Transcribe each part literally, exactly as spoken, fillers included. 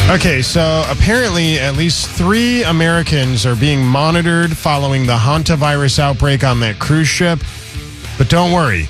Okay, so apparently at least three Americans are being monitored following the hantavirus outbreak on that cruise ship. But don't worry.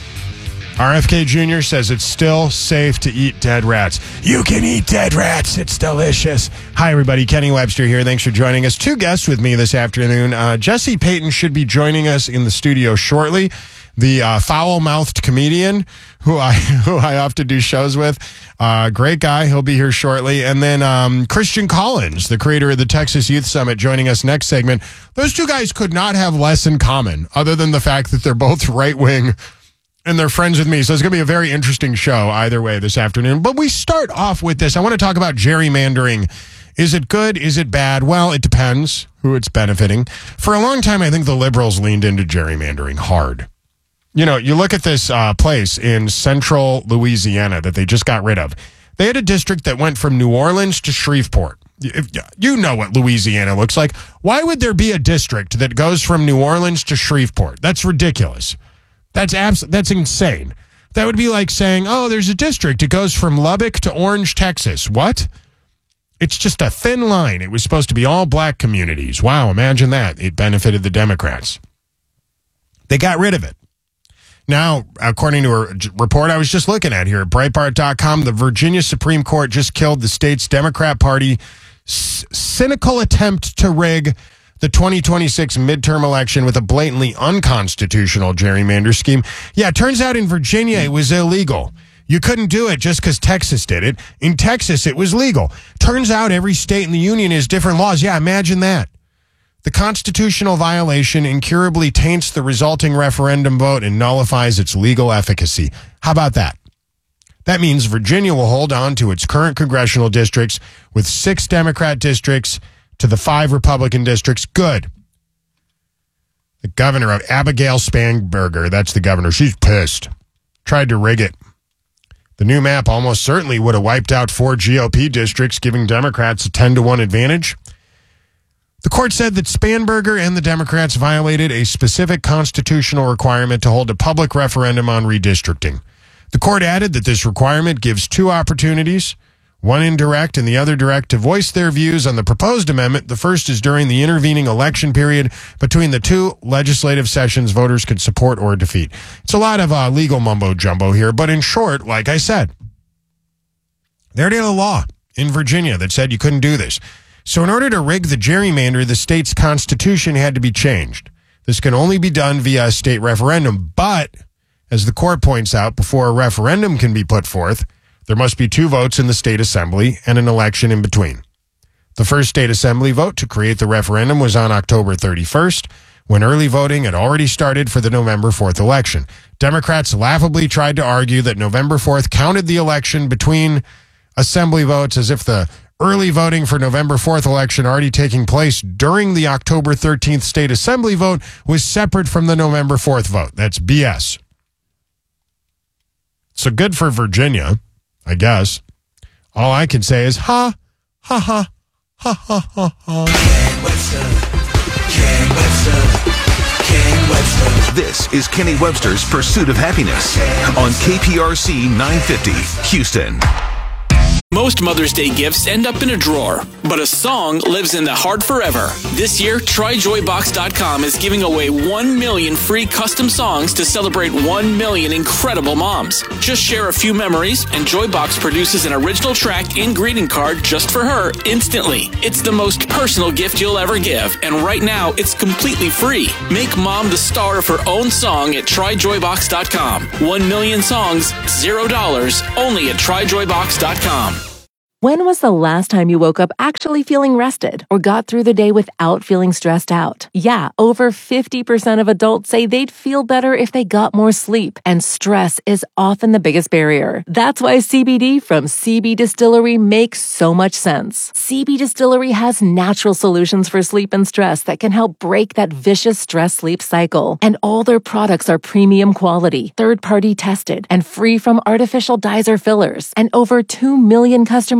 R F K Junior says it's still safe to eat dead rats. You can eat dead rats. It's delicious. Hi, everybody. Kenny Webster here. Thanks for joining us. Two guests with me this afternoon. Uh, Jesse Payton should be joining us in the studio shortly. The uh, foul-mouthed comedian who I who I often do shows with. Uh, great guy. He'll be here shortly. And then um, Christian Collins, the creator of the Texas Youth Summit, joining us next segment. Those two guys could not have less in common other than the fact that they're both right-wing and they're friends with me. So it's going to be a very interesting show either way this afternoon. But we start off with this. I want to talk about gerrymandering. Is it good? Is it bad? Well, it depends who it's benefiting. For a long time, I think the liberals leaned into gerrymandering hard. You know, you look at this uh, place in central Louisiana that they just got rid of. They had a district that went from New Orleans to Shreveport. If, you know what Louisiana looks like. Why would there be a district that goes from New Orleans to Shreveport? That's ridiculous. That's abs- That's insane. That would be like saying, oh, there's a district. It goes from Lubbock to Orange, Texas. What? It's just a thin line. It was supposed to be all black communities. Wow, imagine that. It benefited the Democrats. They got rid of it. Now, according to a report I was just looking at here at Breitbart dot com, the Virginia Supreme Court just killed the state's Democrat Party's cynical attempt to rig the twenty twenty-six midterm election with a blatantly unconstitutional gerrymander scheme. Yeah, it turns out in Virginia it was illegal. You couldn't do it just because Texas did it. In Texas, it was legal. Turns out every state in the union has different laws. Yeah, imagine that. The constitutional violation incurably taints the resulting referendum vote and nullifies its legal efficacy. How about that? That means Virginia will hold on to its current congressional districts with six Democrat districts to the five Republican districts. Good. The governor of Abigail Spanberger, that's the governor, she's pissed. Tried to rig it. The new map almost certainly would have wiped out four G O P districts, giving Democrats a ten to one advantage. The court said that Spanberger and the Democrats violated a specific constitutional requirement to hold a public referendum on redistricting. The court added that this requirement gives two opportunities, one indirect and the other direct, to voice their views on the proposed amendment. The first is during the intervening election period between the two legislative sessions voters could support or defeat. It's a lot of uh, legal mumbo-jumbo here, but in short, like I said, they already had a law in Virginia that said you couldn't do this. So in order to rig the gerrymander, the state's constitution had to be changed. This can only be done via a state referendum. But, as the court points out, before a referendum can be put forth, there must be two votes in the state assembly and an election in between. The first state assembly vote to create the referendum was on October thirty-first, when early voting had already started for the November fourth election. Democrats laughably tried to argue that November fourth counted the election between assembly votes as if the early voting for November fourth election already taking place during the October thirteenth state assembly vote was separate from the November fourth vote. That's B S. So good for Virginia, I guess. All I can say is, ha, ha, ha, ha, ha, ha, ha. Ken Webster, Ken Webster, Ken Webster. This is Kenny Webster's Pursuit of Happiness on K P R C nine fifty, Houston. Most Mother's Day gifts end up in a drawer, but a song lives in the heart forever. This year, Try Joy Box dot com is giving away one million free custom songs to celebrate one million incredible moms. Just share a few memories, and Joybox produces an original track and greeting card just for her instantly. It's the most personal gift you'll ever give, and right now, it's completely free. Make mom the star of her own song at Try Joy Box dot com. One million songs, zero dollars, only at Try Joy Box dot com. When was the last time you woke up actually feeling rested or got through the day without feeling stressed out? Yeah, over fifty percent of adults say they'd feel better if they got more sleep, and stress is often the biggest barrier. That's why C B D from C B Distillery makes so much sense. C B Distillery has natural solutions for sleep and stress that can help break that vicious stress-sleep cycle. And all their products are premium quality, third-party tested, and free from artificial dyes or fillers. And over two million customers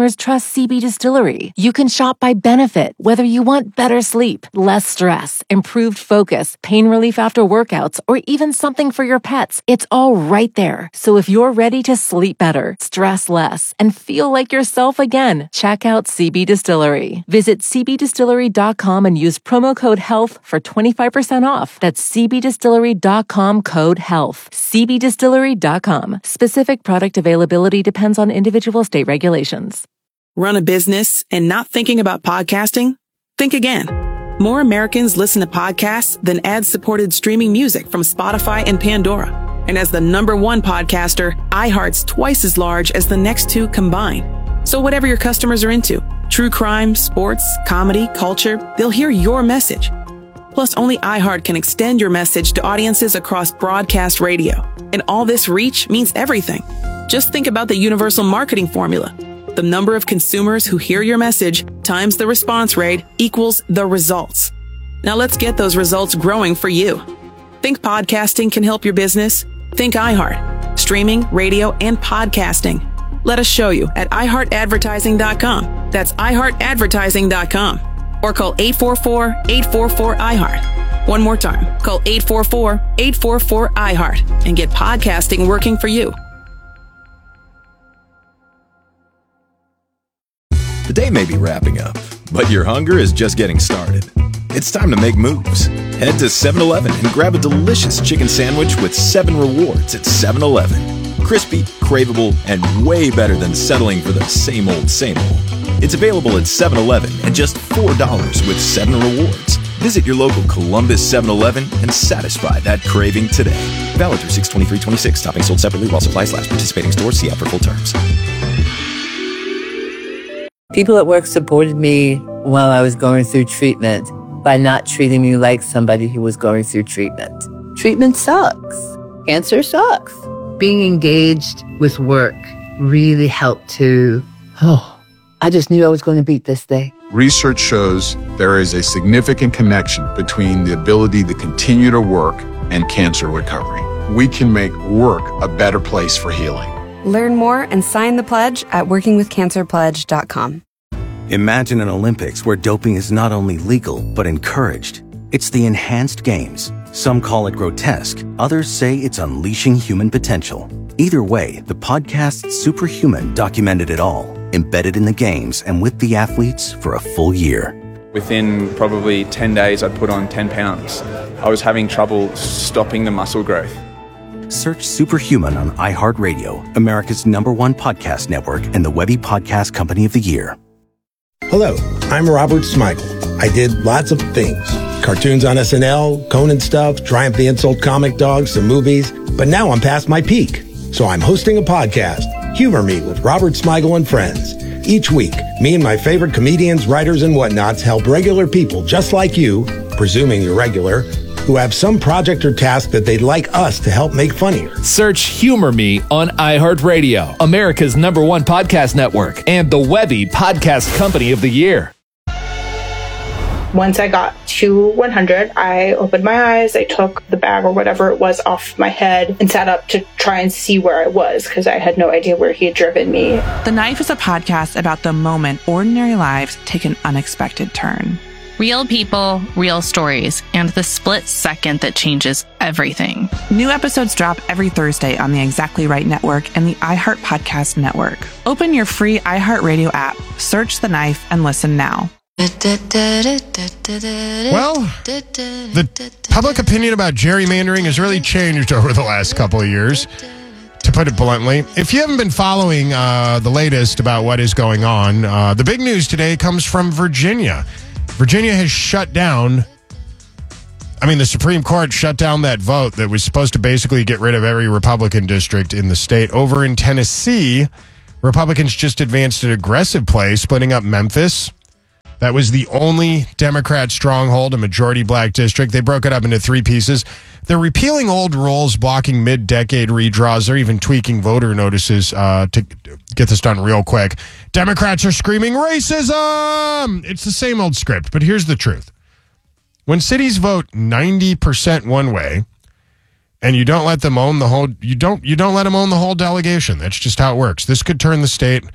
customers trust C B Distillery. You can shop by benefit, whether you want better sleep, less stress, improved focus, pain relief after workouts, or even something for your pets. It's all right there. So if you're ready to sleep better, stress less, and feel like yourself again, check out C B Distillery. Visit c b distillery dot com and use promo code HEALTH for twenty-five percent off. That's c b distillery dot com code HEALTH. c b distillery dot com. Specific product availability depends on individual state regulations. Run a business and not thinking about podcasting? Think again. More Americans listen to podcasts than ad-supported streaming music from Spotify and Pandora. And as the number one podcaster, iHeart's twice as large as the next two combined. So whatever your customers are into, true crime, sports, comedy, culture, they'll hear your message. Plus, only iHeart can extend your message to audiences across broadcast radio. And all this reach means everything. Just think about the universal marketing formula. The number of consumers who hear your message times the response rate equals the results. Now let's get those results growing for you. Think podcasting can help your business? Think iHeart. Streaming, radio, and podcasting. Let us show you at i heart advertising dot com. That's i heart advertising dot com. Or call eight four four, eight four four, I heart. One more time. Call eight four four, eight four four, I heart and get podcasting working for you. The day may be wrapping up, but your hunger is just getting started. It's time to make moves. Head to seven eleven and grab a delicious chicken sandwich with seven rewards at seven eleven. Crispy, craveable, and way better than settling for the same old, same old. It's available at seven eleven at just four dollars with seven rewards. Visit your local Columbus seven eleven and satisfy that craving today. Valid through six twenty-three twenty-six. Toppings sold separately while supplies last. Participating stores. See app for full terms. People at work supported me while I was going through treatment by not treating me like somebody who was going through treatment. Treatment sucks. Cancer sucks. Being engaged with work really helped to, oh, I just knew I was going to beat this thing. Research shows there is a significant connection between the ability to continue to work and cancer recovery. We can make work a better place for healing. Learn more and sign the pledge at working with cancer pledge dot com. Imagine an Olympics where doping is not only legal, but encouraged. It's the Enhanced Games. Some call it grotesque. Others say it's unleashing human potential. Either way, the podcast Superhuman documented it all, embedded in the games and with the athletes for a full year. Within probably ten days, I'd put on ten pounds. I was having trouble stopping the muscle growth. Search Superhuman on iHeartRadio, America's number one podcast network and the Webby Podcast Company of the Year. Hello, I'm Robert Smigel. I did lots of things. Cartoons on S N L, Conan stuff, Triumph the Insult comic dogs, some movies. But now I'm past my peak. So I'm hosting a podcast, Humor Me with Robert Smigel and Friends. Each week, me and my favorite comedians, writers, and whatnots help regular people just like you, presuming you're regular, who have some project or task that they'd like us to help make funnier. Search Humor Me on iHeartRadio, America's number one podcast network, and the Webby Podcast Company of the Year. Once I got to one hundred, I opened my eyes, I took the bag or whatever it was off my head and sat up to try and see where I was because I had no idea where he had driven me. The Knife is a podcast about the moment ordinary lives take an unexpected turn. Real people, real stories, and the split second that changes everything. New episodes drop every Thursday on the Exactly Right Network and the iHeart Podcast Network. Open your free iHeartRadio app, search The Knife, and listen now. Well, the public opinion about gerrymandering has really changed over the last couple of years, to put it bluntly. If you haven't been following uh, the latest about what is going on, uh, the big news today comes from Virginia. Virginia has shut down, I mean, the Supreme Court shut down that vote that was supposed to basically get rid of every Republican district in the state. Over in Tennessee, Republicans just advanced an aggressive play, splitting up Memphis. That was the only Democrat stronghold, a majority black district. They broke it up into three pieces. They're repealing old rules, blocking mid-decade redraws. They're even tweaking voter notices uh, to get this done real quick. Democrats are screaming racism. It's the same old script, but here's the truth. When cities vote ninety percent one way, and you don't let them own the whole, you don't, you don't let them own the whole delegation. That's just how it works. This could turn the state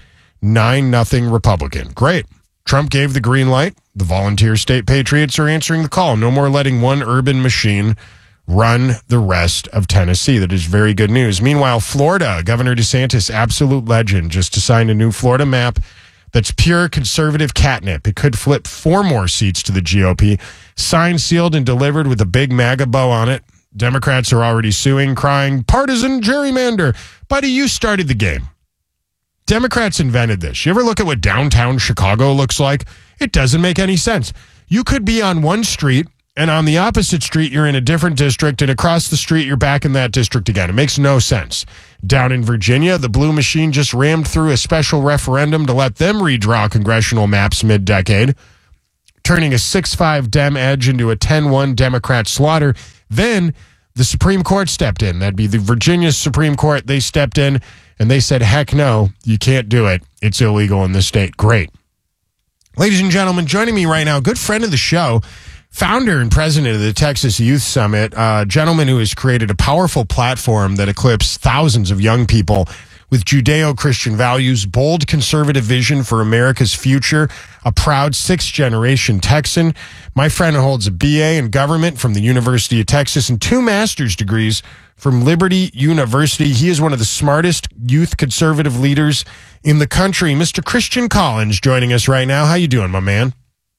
nine nothing Republican. Great. Trump gave the green light. The volunteer state patriots are answering the call. No more letting one urban machine run the rest of Tennessee. That is very good news. Meanwhile, Florida, Governor DeSantis, absolute legend, just assigned a new Florida map that's pure conservative catnip. It could flip four more seats to the G O P. Signed, sealed, and delivered with a big MAGA bow on it. Democrats are already suing, crying, partisan gerrymander. Buddy, you started the game. Democrats invented this. You ever look at what downtown Chicago looks like? It doesn't make any sense. You could be on one street, and on the opposite street, you're in a different district, and across the street, you're back in that district again. It makes no sense. Down in Virginia, the blue machine just rammed through a special referendum to let them redraw congressional maps mid-decade, turning a six five Dem edge into a ten one Democrat slaughter. Then the Supreme Court stepped in. That'd be the Virginia Supreme Court. They stepped in, and they said, heck no, you can't do it. It's illegal in this state. Great. Ladies and gentlemen, joining me right now, good friend of the show, founder and president of the Texas Youth Summit, a gentleman who has created a powerful platform that equips thousands of young people with Judeo-Christian values, bold conservative vision for America's future, a proud sixth-generation Texan. My friend holds a B A in government from the University of Texas and two master's degrees from Liberty University. He is one of the smartest youth conservative leaders in the country. Mister Christian Collins joining us right now. How you doing, my man?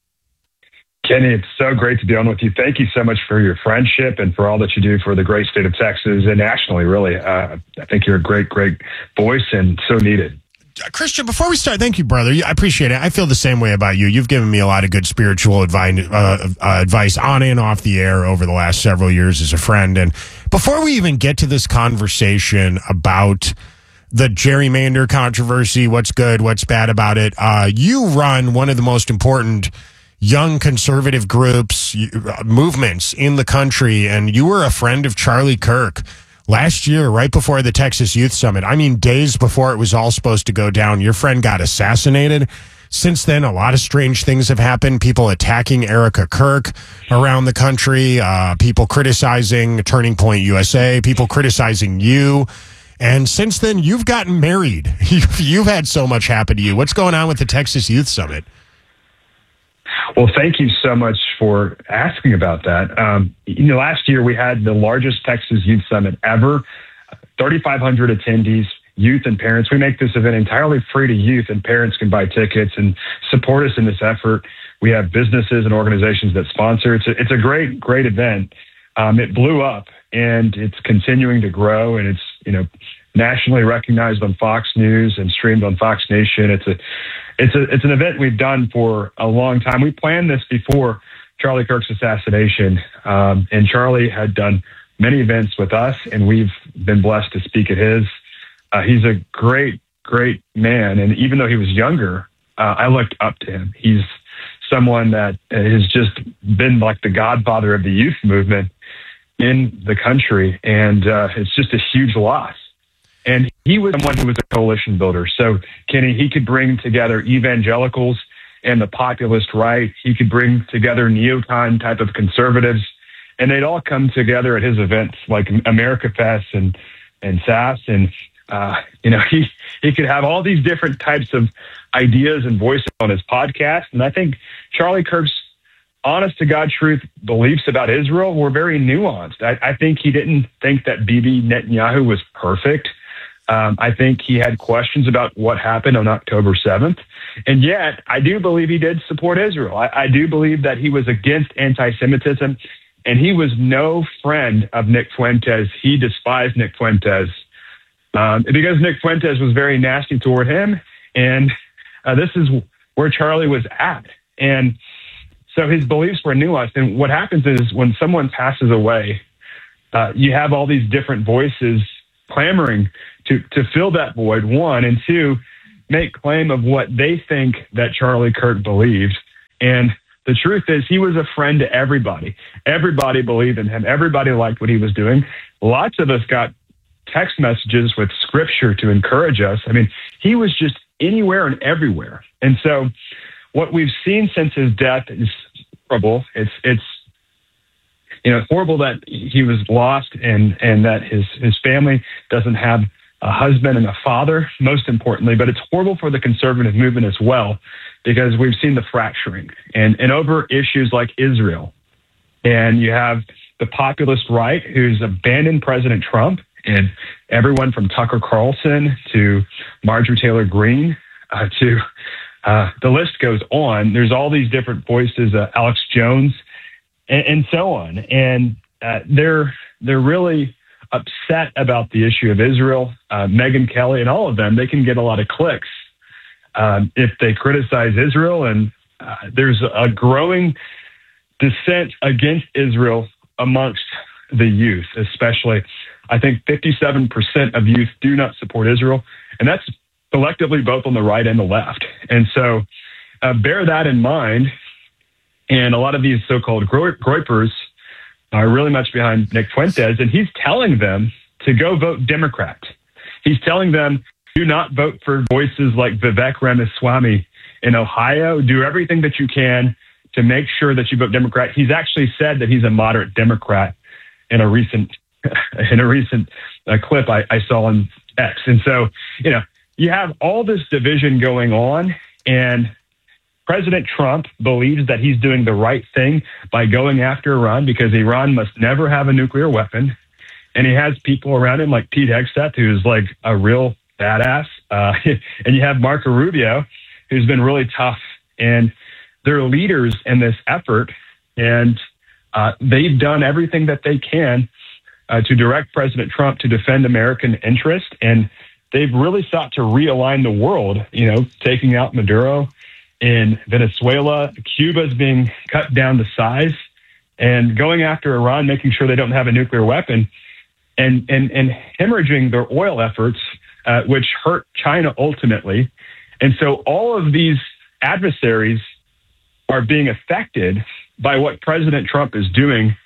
Kenny, it's so great to be on with you. Thank you so much for your friendship and for all that you do for the great state of Texas and nationally, really. Uh, I think you're a great, great voice and so needed. Christian, before we start, thank you, brother. I appreciate it. I feel the same way about you. You've given me a lot of good spiritual advice, uh, uh, advice on and off the air over the last several years as a friend. And before we even get to this conversation about the gerrymander controversy, what's good, what's bad about it, uh, you run one of the most important young conservative groups, movements in the country, and you were a friend of Charlie Kirk last year, right before the Texas Youth Summit. I mean, days before it was all supposed to go down, your friend got assassinated. Since then, a lot of strange things have happened. People attacking Erica Kirk around the country, uh, people criticizing Turning Point U S A, people criticizing you. And since then, you've gotten married. You've, you've had so much happen to you. What's going on with the Texas Youth Summit? Well, thank you so much for asking about that. Um, you know, last year we had the largest Texas Youth Summit ever, thirty-five hundred attendees, youth and parents. We make this event entirely free to youth, and parents can buy tickets and support us in this effort. We have businesses and organizations that sponsor. It's a, it's a great, great event. Um, it blew up, and it's continuing to grow, and it's, you know, nationally recognized on Fox News and streamed on Fox Nation. It's a It's a it's an event we've done for a long time. We planned this before Charlie Kirk's assassination, um, and Charlie had done many events with us, and we've been blessed to speak at his. Uh, he's a great, great man, and even though he was younger, uh, I looked up to him. He's someone that has just been like the godfather of the youth movement in the country, and uh, it's just a huge loss. And he was someone who was a coalition builder. So, Kenny, he could bring together evangelicals and the populist right. He could bring together neocon type of conservatives, and they'd all come together at his events like America Fest and, and S A S. And, uh, you know, he, he could have all these different types of ideas and voices on his podcast. And I think Charlie Kirk's honest to God truth beliefs about Israel were very nuanced. I, I think he didn't think that Bibi Netanyahu was perfect. Um, I think he had questions about what happened on October seventh. And yet, I do believe he did support Israel. I, I do believe that he was against anti-Semitism, and he was no friend of Nick Fuentes. He despised Nick Fuentes um, because Nick Fuentes was very nasty toward him. And uh, this is where Charlie was at. And so his beliefs were nuanced. And what happens is when someone passes away, uh, you have all these different voices clamoring to, to fill that void, one, and two, make claim of what they think that Charlie Kirk believed. And the truth is he was a friend to everybody. Everybody believed in him. Everybody liked what he was doing. Lots of us got text messages with scripture to encourage us. I mean, he was just anywhere and everywhere. And so what we've seen since his death is horrible. It's, it's, you know, horrible that he was lost and, and that his, his family doesn't have a husband and a father, most importantly, but it's horrible for the conservative movement as well, because we've seen the fracturing and, and over issues like Israel. And you have the populist right who's abandoned President Trump, and everyone from Tucker Carlson to Marjorie Taylor Greene uh, to uh, the list goes on. There's all these different voices, uh, Alex Jones, and, and so on. And uh, they're they're really upset about the issue of Israel. Uh, Megyn Kelly and all of them, they can get a lot of clicks um, if they criticize Israel. And uh, there's a growing dissent against Israel amongst the youth, especially. I think fifty-seven percent of youth do not support Israel, and that's collectively both on the right and the left. And so uh, bear that in mind. And a lot of these so-called Groypers are really much behind Nick Fuentes, and he's telling them to go vote Democrat. He's telling them, do not vote for voices like Vivek Ramaswamy in Ohio. Do everything that you can to make sure that you vote Democrat. He's actually said that he's a moderate Democrat in a recent in a recent uh, clip I, I saw on X. And so, you know, you have all this division going on, and President Trump believes that he's doing the right thing by going after Iran, because Iran must never have a nuclear weapon. And he has people around him like Pete Hegseth, who's like a real badass. Uh, and you have Marco Rubio, who's been really tough. And they're leaders in this effort, and uh, they've done everything that they can uh, to direct President Trump to defend American interest. And they've really sought to realign the world, you know, taking out Maduro in Venezuela. Cuba's being cut down to size, and going after Iran, making sure they don't have a nuclear weapon, and, and, and hemorrhaging their oil efforts, uh, which hurt China ultimately. And so all of these adversaries are being affected by what President Trump is doing.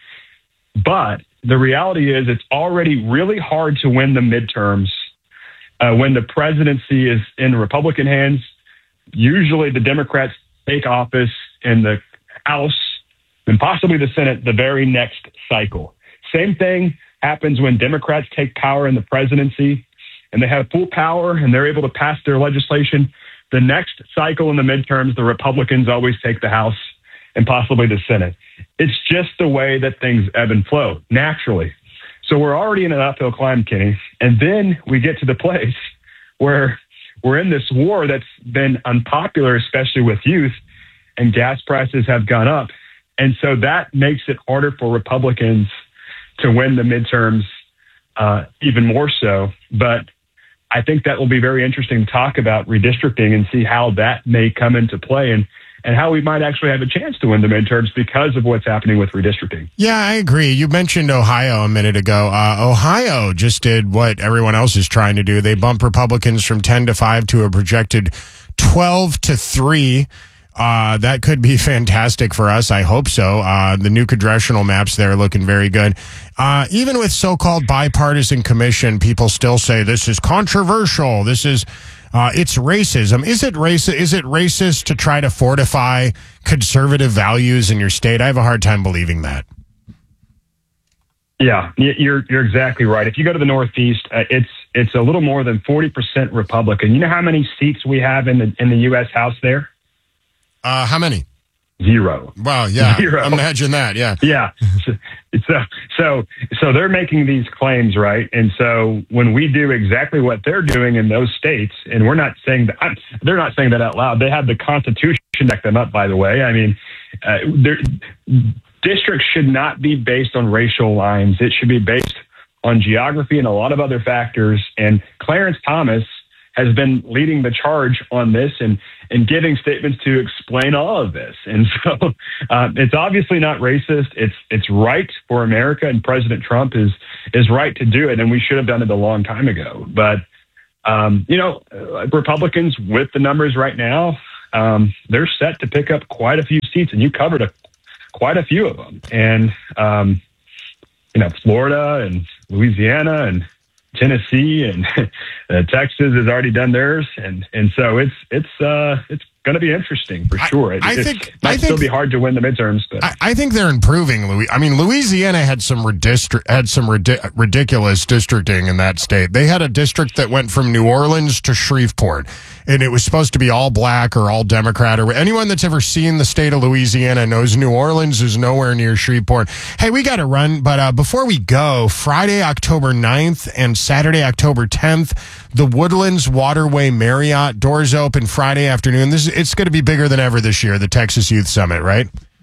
But the reality is it's already really hard to win the midterms uh, when the presidency is in Republican hands. Usually the Democrats take office in the House and possibly the Senate the very next cycle. Same thing happens when Democrats take power in the presidency and they have full power and they're able to pass their legislation. The next cycle in the midterms, the Republicans always take the House and possibly the Senate. It's just the way that things ebb and flow naturally. So we're already in an uphill climb, Kenny. And then we get to the place where we're in this war that's been unpopular, especially with youth, and gas prices have gone up. And so that makes it harder for Republicans to win the midterms uh, even more so. But I think that will be very interesting to talk about redistricting and see how that may come into play, and, and how we might actually have a chance to win the midterms because of what's happening with redistricting. Yeah, I agree. You mentioned Ohio a minute ago. Uh, Ohio just did what everyone else is trying to do. They bumped Republicans from ten to five to a projected twelve to three. Uh, that could be fantastic for us. I hope so. Uh, the new congressional maps there are looking very good. Uh, even with so-called bipartisan commission, people still say this is controversial. This is, uh, it's racism. Is it racist? Is it racist to try to fortify conservative values in your state? I have a hard time believing that. Yeah, you're you're exactly right. If you go to the Northeast, uh, it's it's a little more than forty percent Republican. You know how many seats we have in the in the U S House there? Uh, how many? Zero. Wow. Yeah. Zero. Imagine that. Yeah. Yeah. So, so, so they're making these claims, right? And so when we do exactly what they're doing in those states, and we're not saying that, I'm, they're not saying that out loud. They have the Constitution to back them up, by the way. I mean, uh, districts should not be based on racial lines. It should be based on geography and a lot of other factors. And Clarence Thomas has been leading the charge on this and, and giving statements to explain all of this. And so uh, it's obviously not racist. It's it's right for America, and President Trump is is right to do it, and we should have done it a long time ago. But, um, you know, Republicans with the numbers right now, um, they're set to pick up quite a few seats, and you covered a, quite a few of them. And, um, you know, Florida and Louisiana and Tennessee and uh, Texas has already done theirs, and and so it's it's uh, it's going to be interesting for sure. It, I it think- might I still think- be hard to win the midterms, but I, I think they're improving. Louis, I mean, Louisiana had some redistri- had some ridi- ridiculous districting in that state. They had a district that went from New Orleans to Shreveport, and it was supposed to be all black or all Democrat. Or anyone that's ever seen the state of Louisiana knows New Orleans is nowhere near Shreveport. Hey, we got to run, but uh, before we go, Friday, October ninth and Saturday, October tenth, the Woodlands Waterway Marriott, doors open Friday afternoon. This is, it's going to be bigger than ever this year, the Texas Youth Summit, right?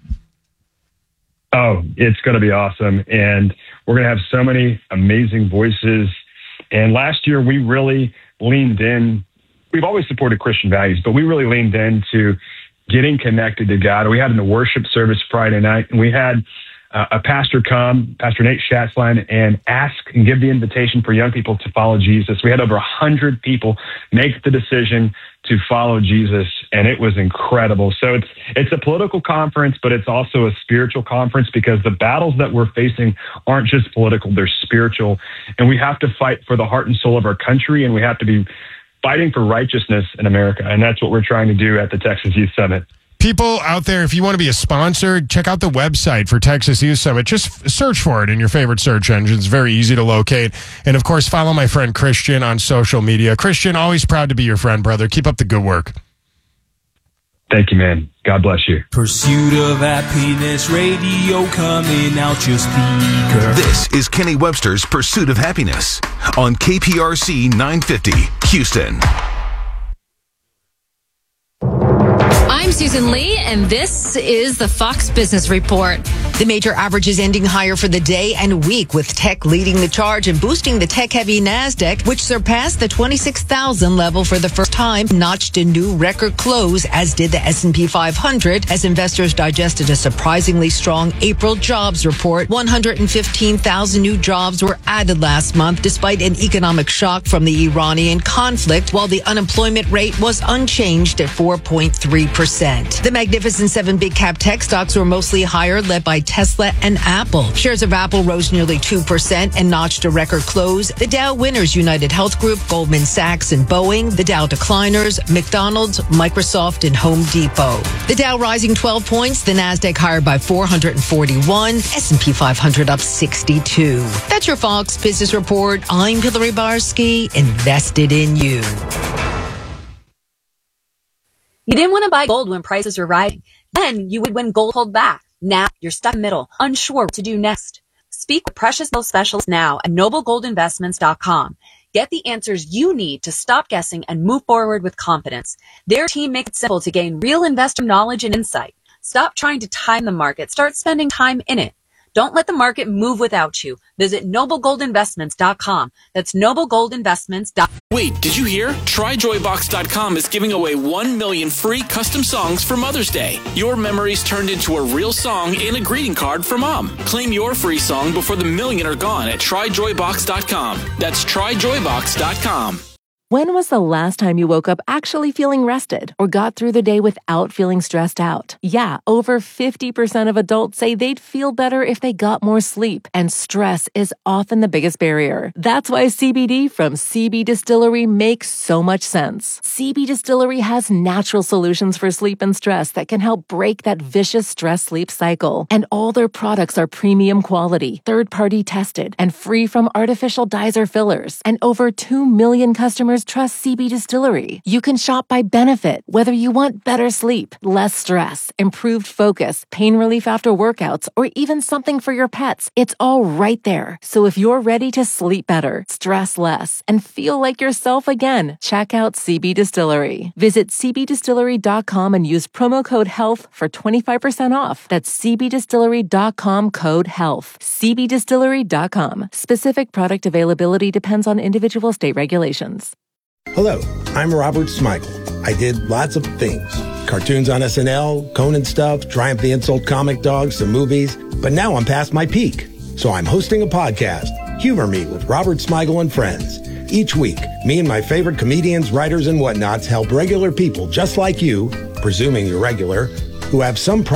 oh, it's going to be awesome. And we're going to have so many amazing voices. And last year, we really leaned in. We've always supported Christian values, but we really leaned into getting connected to God. We had in the worship service Friday night, and we had uh, a pastor come, Pastor Nate Schatzline, and ask and give the invitation for young people to follow Jesus. We had over one hundred people make the decision to follow Jesus, and it was incredible. So it's it's a political conference, but it's also a spiritual conference, because the battles that we're facing aren't just political, they're spiritual. And we have to fight for the heart and soul of our country, and we have to be fighting for righteousness in America. And that's what we're trying to do at the Texas Youth Summit. People out there, if you want to be a sponsor, check out the website for Texas Youth Summit. Just search for it in your favorite search engine. It's very easy to locate. And, of course, follow my friend Christian on social media. Christian, always proud to be your friend, brother. Keep up the good work. Thank you, man. God bless you. Pursuit of Happiness Radio coming out your speaker. This is Kenny Webster's Pursuit of Happiness on K P R C nine fifty, Houston. I'm Susan Lee, and this is the Fox Business Report. The major averages ending higher for the day and week, with tech leading the charge and boosting the tech-heavy NASDAQ, which surpassed the twenty-six thousand level for the first time, notched a new record close, as did the S and P five hundred, as investors digested a surprisingly strong April jobs report. one hundred fifteen thousand new jobs were added last month, despite an economic shock from the Iranian conflict, while the unemployment rate was unchanged at four point three percent. The Magnificent Seven big cap tech stocks were mostly higher, led by Tesla and Apple. Shares of Apple rose nearly two percent and notched a record close. The Dow winners, United Health Group, Goldman Sachs, and Boeing. The Dow decliners, McDonald's, Microsoft, and Home Depot. The Dow rising twelve points, the NASDAQ higher by four hundred forty-one, S and P five hundred up sixty-two. That's your Fox Business Report. I'm Hillary Barsky, invested in you. You didn't want to buy gold when prices were rising. Then you would when gold pulled back. Now you're stuck in the middle, unsure what to do next. Speak with Precious Metals Specialists now at noble gold investments dot com. Get the answers you need to stop guessing and move forward with confidence. Their team makes it simple to gain real investor knowledge and insight. Stop trying to time the market. Start spending time in it. Don't let the market move without you. Visit noble gold investments dot com. That's noble gold investments dot com. Wait, did you hear? try joy box dot com is giving away one million free custom songs for Mother's Day. Your memories turned into a real song and a greeting card for Mom. Claim your free song before the million are gone at try joy box dot com. That's try joy box dot com. When was the last time you woke up actually feeling rested or got through the day without feeling stressed out? Yeah, over fifty percent of adults say they'd feel better if they got more sleep, and stress is often the biggest barrier. That's why C B D from C B Distillery makes so much sense. C B Distillery has natural solutions for sleep and stress that can help break that vicious stress-sleep cycle. And all their products are premium quality, third-party tested, and free from artificial dyes or fillers. And over two million customers trust C B Distillery. You can shop by benefit, whether you want better sleep, less stress, improved focus, pain relief after workouts, or even something for your pets. It's all right there. So if you're ready to sleep better, stress less, and feel like yourself again, check out C B Distillery. Visit c b distillery dot com and use promo code HEALTH for twenty-five percent off. That's c b distillery dot com code HEALTH. c b distillery dot com. Specific product availability depends on individual state regulations. Hello, I'm Robert Smigel. I did lots of things. Cartoons on S N L, Conan stuff, Triumph the Insult comic dogs, some movies. But now I'm past my peak. So I'm hosting a podcast, Humor Me with Robert Smigel and Friends. Each week, me and my favorite comedians, writers, and whatnots help regular people just like you, presuming you're regular, who have some problem